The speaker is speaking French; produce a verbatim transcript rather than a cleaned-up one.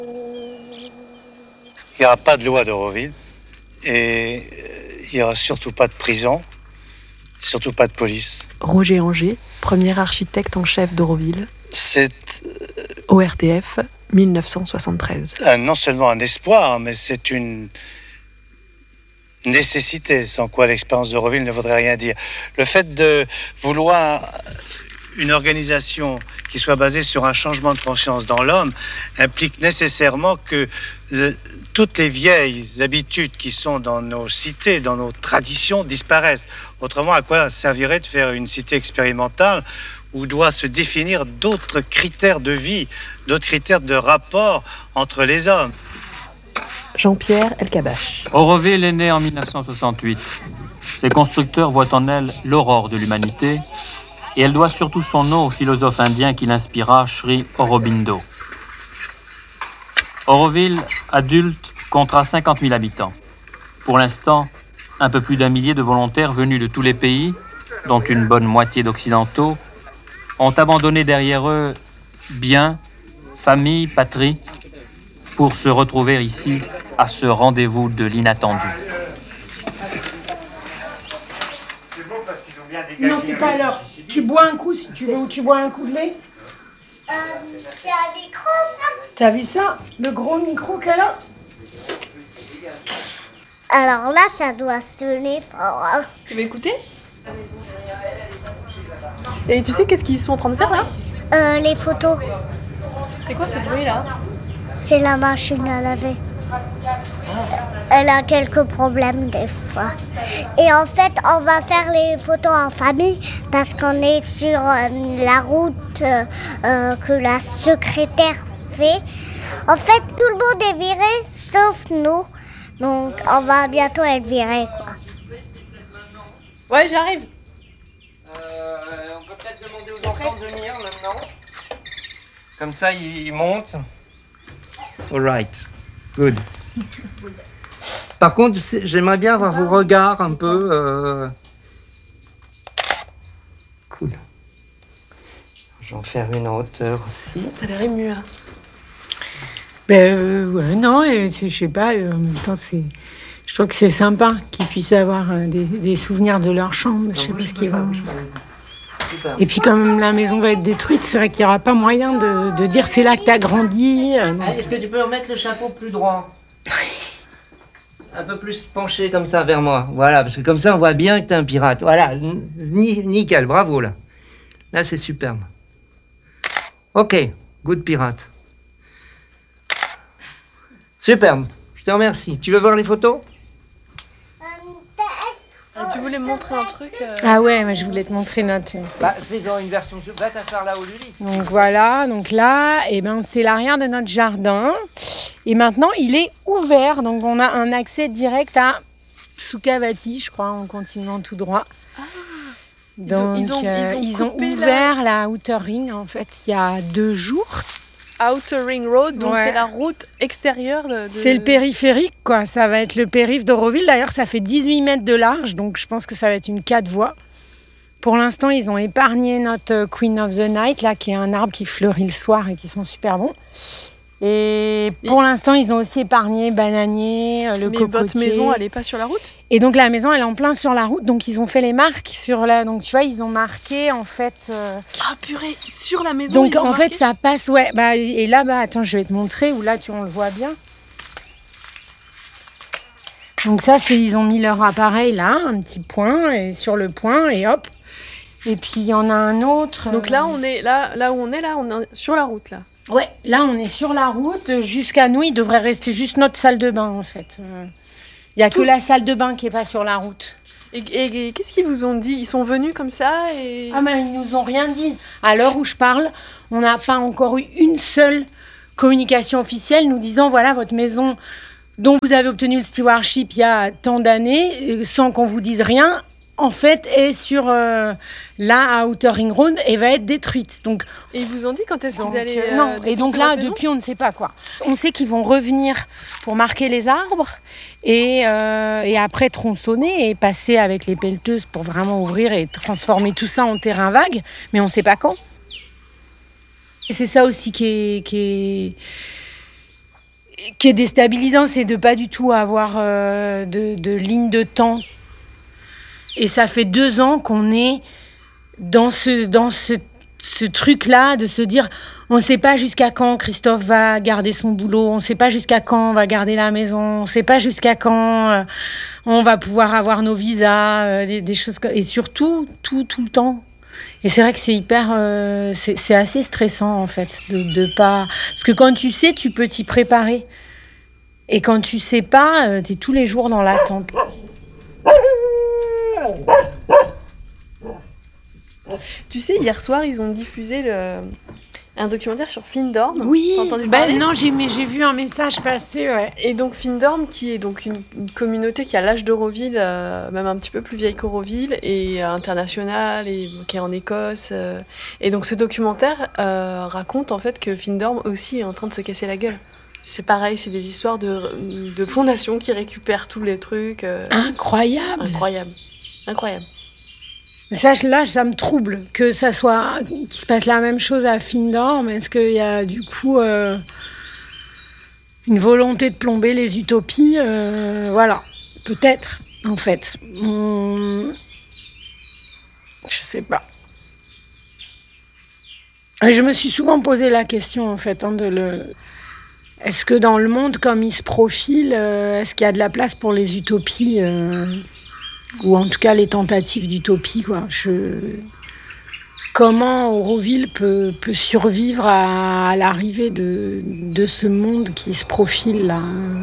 Il n'y aura pas de loi d'Auroville et il n'y aura surtout pas de prison, surtout pas de police. Roger Anger, premier architecte en chef d'Auroville. C'est O R T F, dix-neuf cent soixante-treize. un, non seulement un espoir, mais c'est une nécessité, sans quoi l'expérience d'Auroville ne voudrait rien dire. Le fait de vouloir une organisation qui soit basée sur un changement de conscience dans l'homme implique nécessairement que le, toutes les vieilles habitudes qui sont dans nos cités, dans nos traditions, disparaissent. Autrement, à quoi servirait de faire une cité expérimentale où doit se définir d'autres critères de vie, d'autres critères de rapport entre les hommes? Jean-Pierre Elkabbach. Auroville est née en mille neuf cent soixante-huit. Ses constructeurs voient en elle l'aurore de l'humanité et elle doit surtout son nom au philosophe indien qui l'inspira, Sri Aurobindo. Auroville, adulte, comptera cinquante mille habitants. Pour l'instant, un peu plus d'un millier de volontaires venus de tous les pays, dont une bonne moitié d'occidentaux, ont abandonné derrière eux biens, famille, patrie, pour se retrouver ici à ce rendez-vous de l'inattendu. Non, c'est pas l'heure. Tu bois un coup si tu veux, ou tu bois un coup de lait. Euh, c'est un micro, ça? T'as vu ça? Le gros micro qu'elle a? Alors là, ça doit sonner fort. Hein. Tu veux écouter? Et tu sais qu'est-ce qu'ils sont en train de faire là? Euh, les photos. C'est quoi ce bruit là? C'est la machine à laver. Elle a quelques problèmes des fois. Et en fait, on va faire les photos en famille parce qu'on est sur euh, la route euh, euh, que la secrétaire fait. En fait, tout le monde est viré sauf nous. Donc, on va bientôt être viré, quoi. Ouais, j'arrive. Euh, on peut peut-être demander aux enfants de venir maintenant. Comme ça, ils montent. All right. Good. Par contre, j'aimerais bien avoir vos regards un peu. Euh... Cool. Je vais en faire une en hauteur aussi. T'as l'air ému là. Ben euh, ouais, non, et je sais pas, euh, en même temps, c'est... Je trouve que c'est sympa qu'ils puissent avoir euh, des, des souvenirs de leur chambre. Je sais pas ce qu'ils vont... Et puis comme la maison va être détruite, c'est vrai qu'il n'y aura pas moyen de, de dire c'est là que tu as grandi. Euh, Ah, est-ce que tu peux remettre le chapeau plus droit? Un peu plus penché comme ça vers moi. Voilà, parce que comme ça on voit bien que t'es un pirate. Voilà, Ni- nickel, bravo là. Là c'est superbe. Ok, good pirate. Superbe, je te remercie. Tu veux voir les photos? Ah, tu voulais me montrer un truc euh... Ah ouais, mais je voulais te montrer notre... Bah, fais-en une version. Va t'asseoir là où Lily. Donc voilà, donc là, eh ben, c'est l'arrière de notre jardin. Et maintenant, il est ouvert. Donc on a un accès direct à Sukhavati, je crois, en continuant tout droit. Ah, donc ils ont, euh, ils ont, ils ont coupé ouvert la... la Outer Ring, en fait, il y a deux jours. la Outer Ring Road, donc Ouais. c'est la route extérieure de... de... C'est le périphérique, quoi. Ça va être le périph' d'Auroville. D'ailleurs, ça fait dix-huit mètres de large, donc je pense que ça va être une quatre voies. Pour l'instant, ils ont épargné notre Queen of the Night, là, qui est un arbre qui fleurit le soir et qui sont super bons. Et pour l'instant, ils ont aussi épargné bananier, le Mais cocotier. votre maison, elle est pas sur la route? Et donc la maison, elle est en plein sur la route, donc ils ont fait les marques sur la... Donc tu vois, ils ont marqué en fait... euh, Ah purée, sur la maison, Donc ils ont en marqué. fait, ça passe, ouais. Bah, et là, bah, attends, je vais te montrer, où là, tu, on le voit bien. Donc ça, c'est ils ont mis leur appareil là, un petit point, et sur le point, et hop. Et puis il y en a un autre. Donc là, on est là, là où on est là, on est sur la route là. Ouais, là on est sur la route. Jusqu'à nous, il devrait rester juste notre salle de bain en fait. Il n'y a Tout- que la salle de bain qui est pas sur la route. Et, et- et qu'est-ce qu'ils vous ont dit? Ils sont venus comme ça et... Ah mais ils nous ont rien dit. À l'heure où je parle, on n'a pas encore eu une seule communication officielle nous disant voilà votre maison dont vous avez obtenu le stewardship il y a tant d'années, euh, sans qu'on vous dise rien, en fait est sur euh, là à Outer Ring Road et va être détruite. Donc Et ils vous ont dit quand est-ce Donc, qu'ils allaient... euh, euh, non, et donc défoncer là, votre maison? depuis, on ne sait pas quoi. On sait qu'ils vont revenir pour marquer les arbres et, euh, et après tronçonner et passer avec les pelleteuses pour vraiment ouvrir et transformer tout ça en terrain vague, mais on ne sait pas quand. Et c'est ça aussi qui est, qui est, qui est déstabilisant, c'est de pas du tout avoir euh, de, de ligne de temps. Et ça fait deux ans qu'on est dans ce, dans ce, ce truc-là, de se dire, on ne sait pas jusqu'à quand Christophe va garder son boulot, on ne sait pas jusqu'à quand on va garder la maison, on ne sait pas jusqu'à quand euh, on va pouvoir avoir nos visas, euh, des, des choses comme... Et surtout, tout, tout le temps. Et c'est vrai que c'est hyper... Euh, c'est, c'est assez stressant, en fait, de, de pas... Parce que quand tu sais, tu peux t'y préparer. Et quand tu sais pas, euh, t'es tous les jours dans l'attente. Tu sais, hier soir, ils ont diffusé le... un documentaire sur Findorm. Oui, t'as entendu bah parler ? non, j'ai, mais j'ai vu un message passer, ouais. Et donc Findorm, qui est donc une, une communauté qui a l'âge d'Auroville, euh, même un petit peu plus vieille qu'Auroville, et euh, internationale, et qui est en Écosse. Euh, et donc ce documentaire euh, raconte en fait que Findorm aussi est en train de se casser la gueule. C'est pareil, c'est des histoires de, de fondations qui récupèrent tous les trucs. Euh, Incroyable. Incroyable. Incroyable. Ça, là, ça me trouble que ça soit, qu'il se passe la même chose à Findorm. Est-ce qu'il y a du coup euh, une volonté de plomber les utopies euh, Voilà, peut-être, en fait. Hum... Je sais pas. Et je me suis souvent posé la question, en fait, hein, de le... Est-ce que dans le monde, comme il se profile, euh, est-ce qu'il y a de la place pour les utopies euh... ou en tout cas les tentatives d'utopie, quoi. Je... Comment Auroville peut, peut survivre à, à l'arrivée de, de ce monde qui se profile là.